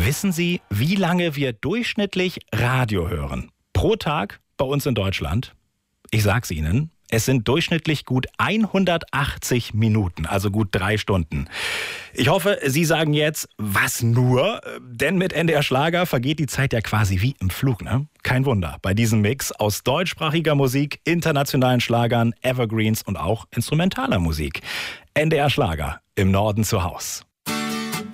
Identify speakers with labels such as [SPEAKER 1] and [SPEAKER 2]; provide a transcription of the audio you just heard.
[SPEAKER 1] Wissen Sie, wie lange wir durchschnittlich Radio hören? Pro Tag bei uns in Deutschland? Ich sag's Ihnen, es sind durchschnittlich gut 180 Minuten, also gut 3 Stunden. Ich hoffe, Sie sagen jetzt, was nur? Denn mit NDR Schlager vergeht die Zeit ja quasi wie im Flug, ne? Kein Wunder, bei diesem Mix aus deutschsprachiger Musik, internationalen Schlagern, Evergreens und auch instrumentaler Musik. NDR Schlager, im Norden zu Haus.